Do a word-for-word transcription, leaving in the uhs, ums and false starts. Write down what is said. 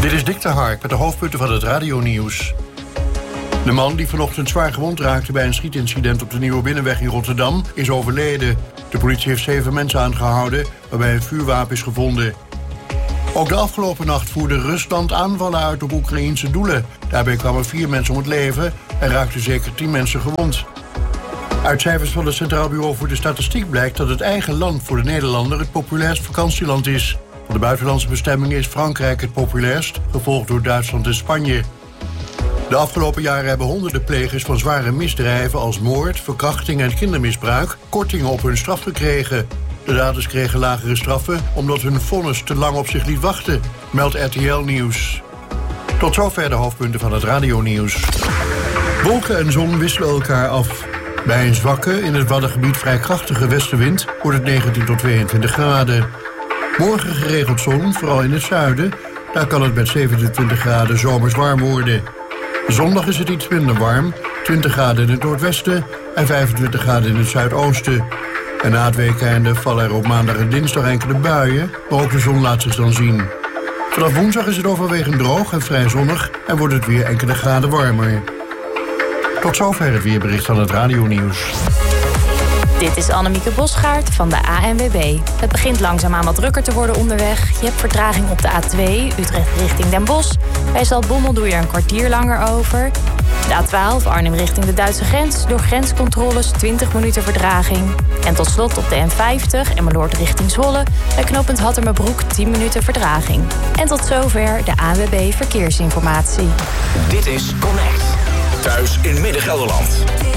Dit is Dick de Hark met de hoofdpunten van het radionieuws. De man die vanochtend zwaar gewond raakte bij een schietincident op de Nieuwe Binnenweg in Rotterdam is overleden. De politie heeft zeven mensen aangehouden, waarbij een vuurwapen is gevonden. Ook de afgelopen nacht voerde Rusland aanvallen uit op Oekraïense doelen. Daarbij kwamen vier mensen om het leven en raakten zeker tien mensen gewond. Uit cijfers van het Centraal Bureau voor de Statistiek blijkt dat het eigen land voor de Nederlander het populairst vakantieland is. Van de buitenlandse bestemmingen is Frankrijk het populairst, gevolgd door Duitsland en Spanje. De afgelopen jaren hebben honderden plegers van zware misdrijven als moord, verkrachting en kindermisbruik kortingen op hun straf gekregen. De daders kregen lagere straffen omdat hun vonnis te lang op zich liet wachten, meldt R T L Nieuws. Tot zover de hoofdpunten van het radionieuws. Wolken en zon wisselen elkaar af. Bij een zwakke, in het Waddengebied vrij krachtige westenwind wordt het negentien tot tweeëntwintig graden. Morgen geregeld zon, vooral in het zuiden. Daar kan het met zevenentwintig graden zomers warm worden. Zondag is het iets minder warm, twintig graden in het noordwesten en vijfentwintig graden in het zuidoosten. En na het weekende vallen er op maandag en dinsdag enkele buien, maar ook de zon laat zich dan zien. Vanaf woensdag is het overwegend droog en vrij zonnig en wordt het weer enkele graden warmer. Tot zover het weerbericht van het radionieuws. Dit is Annemieke Bosgaard van de A N W B. Het begint langzaamaan wat drukker te worden onderweg. Je hebt vertraging op de A twee, Utrecht richting Den Bosch. Bij Zaltbommel doe je er een kwartier langer over. De A twaalf, Arnhem richting de Duitse grens. Door grenscontroles twintig minuten vertraging. En tot slot op de N vijftig, Emmeloord richting Zwolle. Bij knooppunt Hattermerbroek tien minuten vertraging. En tot zover de A N W B Verkeersinformatie. Dit is Connect. Thuis in Midden-Gelderland.